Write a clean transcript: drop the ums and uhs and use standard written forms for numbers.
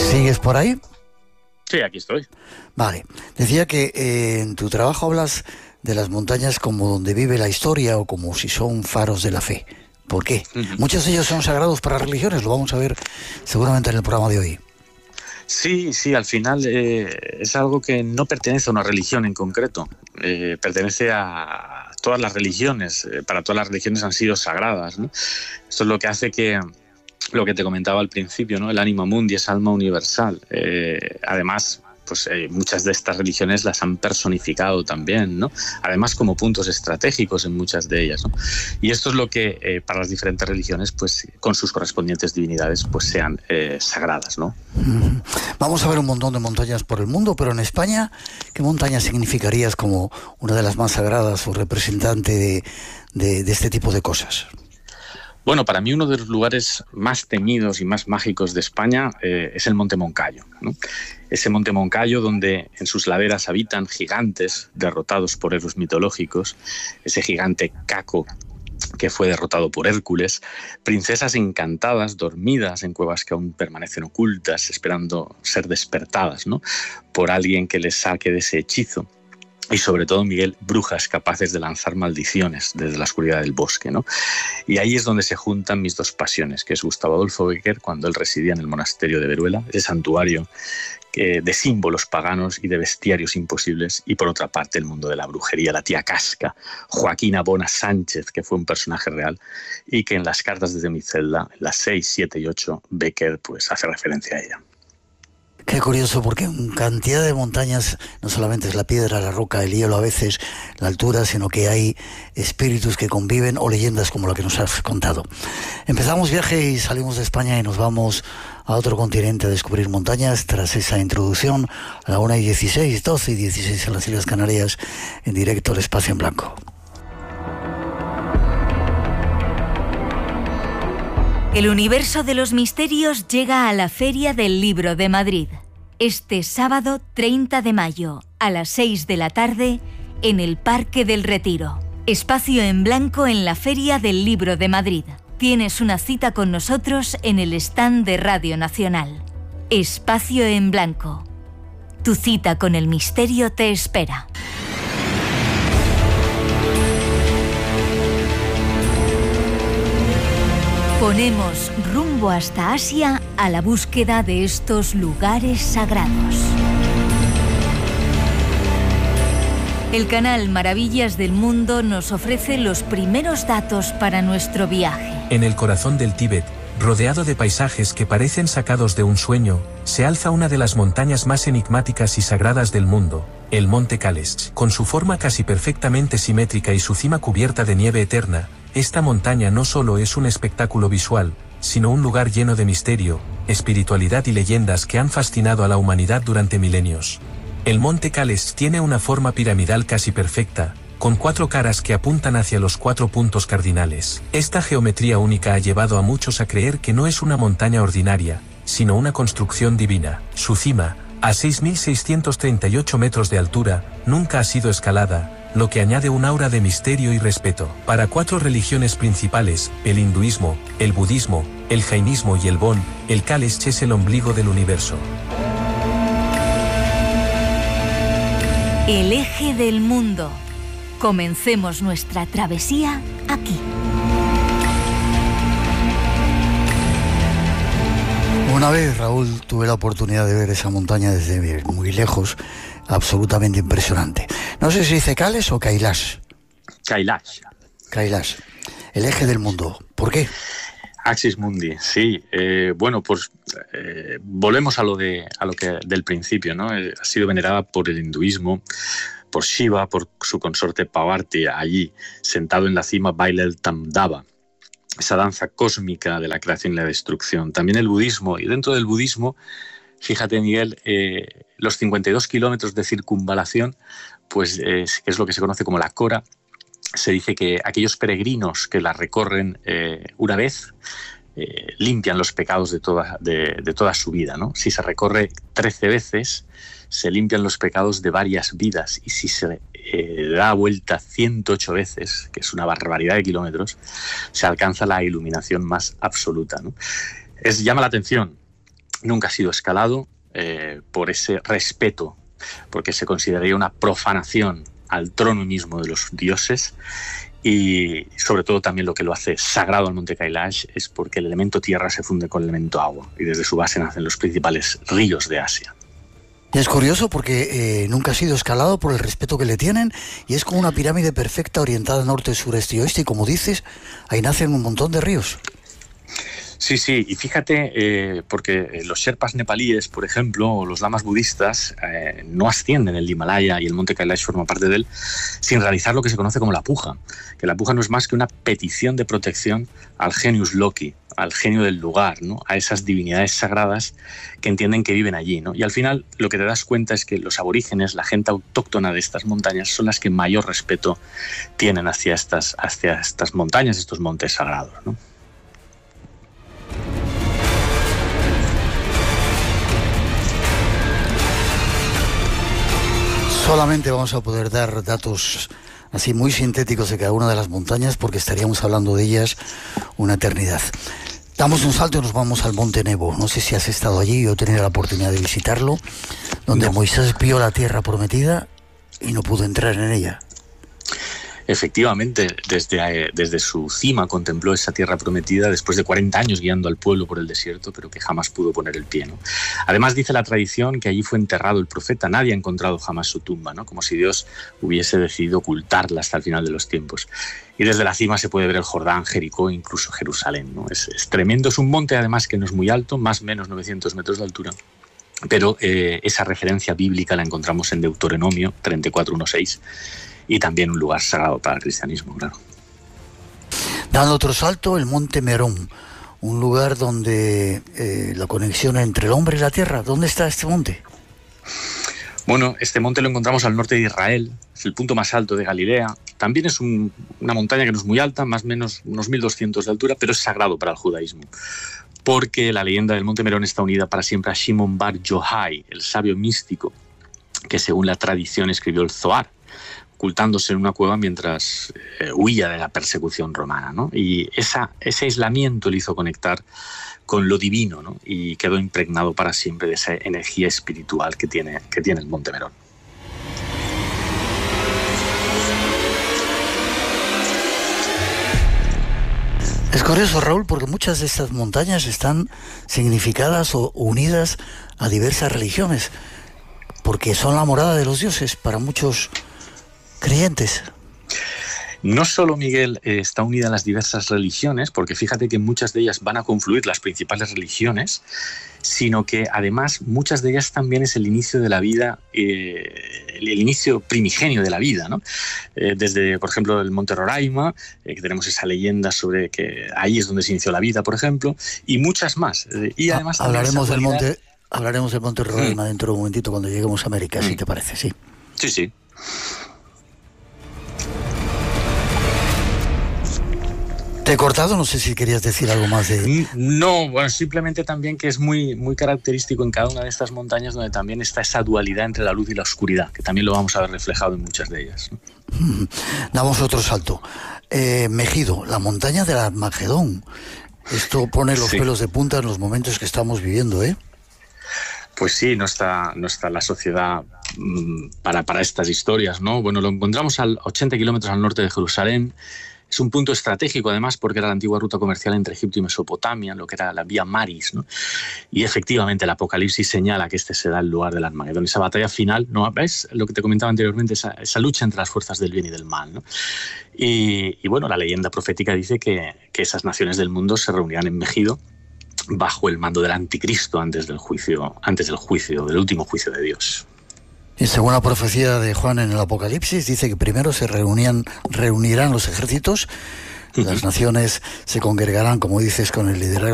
¿Sigues por ahí? Sí, aquí estoy. Vale. Decía que en tu trabajo hablas de las montañas como donde vive la historia o como si son faros de la fe. ¿Por qué? Muchos de ellos son sagrados para religiones, lo vamos a ver seguramente en el programa de hoy. Sí, al final es algo que no pertenece a una religión en concreto, pertenece a todas las religiones, para todas las religiones han sido sagradas, ¿no? Esto es lo que hace que, lo que te comentaba al principio, ¿no? El anima mundi es alma universal. Además, pues muchas de estas religiones las han personificado también, ¿no? Además como puntos estratégicos en muchas de ellas, ¿no? Y esto es lo que para las diferentes religiones, pues con sus correspondientes divinidades, pues sean sagradas, ¿no? Vamos a ver un montón de montañas por el mundo, pero en España, ¿qué montaña significarías como una de las más sagradas o representante de este tipo de cosas? Bueno, para mí uno de los lugares más temidos y más mágicos de España es el Monte Moncayo, ¿no? Ese Monte Moncayo donde en sus laderas habitan gigantes derrotados por héroes mitológicos, ese gigante Caco que fue derrotado por Hércules, princesas encantadas dormidas en cuevas que aún permanecen ocultas, esperando ser despertadas, ¿no? Por alguien que les saque de ese hechizo. Y sobre todo, Miguel, brujas capaces de lanzar maldiciones desde la oscuridad del bosque, ¿no? Y ahí es donde se juntan mis dos pasiones, que es Gustavo Adolfo Bécquer, cuando él residía en el monasterio de Veruela, ese santuario de símbolos paganos y de bestiarios imposibles, y por otra parte el mundo de la brujería, la tía Casca, Joaquina Bona Sánchez, que fue un personaje real, y que en las cartas desde mi celda, las 6, 7 y 8, Bécquer pues hace referencia a ella. Qué curioso, porque en cantidad de montañas no solamente es la piedra, la roca, el hielo, a veces la altura, sino que hay espíritus que conviven o leyendas como la que nos has contado. Empezamos viaje y salimos de España y nos vamos a otro continente a descubrir montañas tras esa introducción a la 1:16, 12 y 16 en las Islas Canarias, en directo al Espacio en Blanco. El universo de los misterios llega a la Feria del Libro de Madrid. Este sábado 30 de mayo, a las 6 de la tarde, en el Parque del Retiro. Espacio en Blanco en la Feria del Libro de Madrid. Tienes una cita con nosotros en el stand de Radio Nacional. Espacio en Blanco. Tu cita con el misterio te espera. Ponemos rumbo hasta Asia a la búsqueda de estos lugares sagrados. El canal Maravillas del Mundo nos ofrece los primeros datos para nuestro viaje. En el corazón del Tíbet, rodeado de paisajes que parecen sacados de un sueño, se alza una de las montañas más enigmáticas y sagradas del mundo, el Monte Kálesj. Con su forma casi perfectamente simétrica y su cima cubierta de nieve eterna, esta montaña no solo es un espectáculo visual, sino un lugar lleno de misterio, espiritualidad y leyendas que han fascinado a la humanidad durante milenios. El Monte Kálesj tiene una forma piramidal casi perfecta, con 4 caras que apuntan hacia los 4 puntos cardinales. Esta geometría única ha llevado a muchos a creer que no es una montaña ordinaria, sino una construcción divina. Su cima, a 6.638 metros de altura, nunca ha sido escalada, lo que añade un aura de misterio y respeto. Para 4 religiones principales, el hinduismo, el budismo, el jainismo y el bon, el Kálesj es el ombligo del universo. El eje del mundo. Comencemos nuestra travesía aquí. Una vez, Raúl, tuve la oportunidad de ver esa montaña desde muy lejos, absolutamente impresionante. No sé si dice Kálesj o Kailash. Kailash. Kailash, el eje del mundo. ¿Por qué? Axis Mundi, sí. Bueno, pues volvemos a lo que del principio, ¿no? Ha sido venerada por el hinduismo, por Shiva, por su consorte Parvati. Allí, sentado en la cima, baila el Tamdava, esa danza cósmica de la creación y la destrucción. También el budismo, y dentro del budismo, fíjate, Miguel, los 52 kilómetros de circunvalación, pues es lo que se conoce como la Cora. Se dice que aquellos peregrinos que la recorren una vez limpian los pecados de toda su vida, ¿no? Si se recorre 13 veces, se limpian los pecados de varias vidas, y si se da vuelta 108 veces, que es una barbaridad de kilómetros, se alcanza la iluminación más absoluta, ¿no? Llama la atención nunca ha sido escalado por ese respeto, porque se consideraría una profanación al trono mismo de los dioses. Y sobre todo también lo que lo hace sagrado al monte Kailash es porque el elemento tierra se funde con el elemento agua y desde su base nacen los principales ríos de Asia. Es curioso porque nunca ha sido escalado por el respeto que le tienen y es como una pirámide perfecta orientada norte, sureste y oeste y como dices, ahí nacen un montón de ríos. Sí, y fíjate, porque los sherpas nepalíes, por ejemplo, o los lamas budistas, no ascienden el Himalaya y el monte Kailash forma parte de él sin realizar lo que se conoce como la puja, que la puja no es más que una petición de protección al genius loci, al genio del lugar, ¿no? A esas divinidades sagradas que entienden que viven allí, ¿no? Y al final lo que te das cuenta es que los aborígenes, la gente autóctona de estas montañas, son las que mayor respeto tienen hacia estas montañas, estos montes sagrados, ¿no? Solamente vamos a poder dar datos así muy sintéticos de cada una de las montañas porque estaríamos hablando de ellas una eternidad. Damos un salto y nos vamos al Monte Nebo. No sé si has estado allí, yo he tenido la oportunidad de visitarlo, donde Moisés vio la tierra prometida y no pudo entrar en ella. Efectivamente, desde su cima contempló esa tierra prometida después de 40 años guiando al pueblo por el desierto, pero que jamás pudo poner el pie, ¿no? Además dice la tradición que allí fue enterrado el profeta, nadie ha encontrado jamás su tumba, ¿no? Como si Dios hubiese decidido ocultarla hasta el final de los tiempos. Y desde la cima se puede ver el Jordán, Jericó e incluso Jerusalén, ¿no? Es tremendo, es un monte además que no es muy alto, más o menos 900 metros de altura. Pero esa referencia bíblica la encontramos en Deuteronomio 34:1-6 y también un lugar sagrado para el cristianismo, claro. Dando otro salto, el Monte Merón, un lugar donde la conexión entre el hombre y la tierra. ¿Dónde está este monte? Bueno, este monte lo encontramos al norte de Israel, es el punto más alto de Galilea. También es una montaña que no es muy alta, más o menos unos 1200 de altura, pero es sagrado para el judaísmo. Porque la leyenda del Monte Merón está unida para siempre a Shimon Bar Yochai, el sabio místico, que según la tradición escribió el Zohar, ocultándose en una cueva mientras huía de la persecución romana, ¿no? Y ese aislamiento le hizo conectar con lo divino, ¿no? Y quedó impregnado para siempre de esa energía espiritual que tiene el Monte Merón. Es curioso, Raúl, porque muchas de estas montañas están significadas o unidas a diversas religiones, porque son la morada de los dioses para muchos creyentes. No solo, Miguel, está unida a las diversas religiones, porque fíjate que muchas de ellas van a confluir las principales religiones, sino que además muchas de ellas también es el inicio de la vida, el inicio primigenio de la vida, ¿no? Desde, por ejemplo, el Monte Roraima, que tenemos esa leyenda sobre que ahí es donde se inició la vida, por ejemplo, y muchas más. Y además hablaremos del Monte Roraima dentro de un momentito cuando lleguemos a América, si te parece, sí. Sí. Te he cortado, no sé si querías decir algo más de... No, bueno, simplemente también que es muy, muy característico en cada una de estas montañas donde también está esa dualidad entre la luz y la oscuridad, que también lo vamos a ver reflejado en muchas de ellas, ¿no? Damos otro salto. Megido, la montaña del Armagedón. Esto pone los pelos de punta en los momentos que estamos viviendo, ¿eh? Pues sí, no está la sociedad para estas historias, ¿no? Bueno, lo encontramos a 80 kilómetros al norte de Jerusalén. Es un punto estratégico, además, porque era la antigua ruta comercial entre Egipto y Mesopotamia, lo que era la Vía Maris, ¿no? Y efectivamente el Apocalipsis señala que este será el lugar del Armagedón, esa batalla final, ¿no? Es lo que te comentaba anteriormente, esa lucha entre las fuerzas del bien y del mal, ¿no? Y bueno, la leyenda profética dice que esas naciones del mundo se reunirán en Megido bajo el mando del anticristo antes del último juicio de Dios. Y según la profecía de Juan en el Apocalipsis, dice que primero se reunirán los ejércitos, las naciones se congregarán, como dices, con el liderazgo